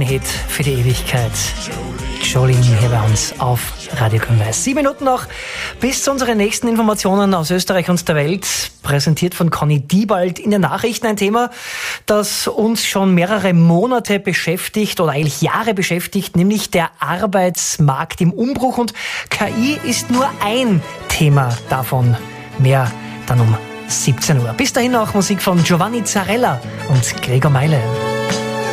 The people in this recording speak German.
Hit für die Ewigkeit. Jolene hier bei uns auf Radio Grün-Weiß. 7 Minuten noch bis zu unseren nächsten Informationen aus Österreich und der Welt. Präsentiert von Conny Diebald in den Nachrichten. Ein Thema, das uns schon mehrere Monate beschäftigt oder eigentlich Jahre beschäftigt, nämlich der Arbeitsmarkt im Umbruch. Und KI ist nur ein Thema davon. Mehr dann um 17 Uhr. Bis dahin auch Musik von Giovanni Zarella und Gregor Meile.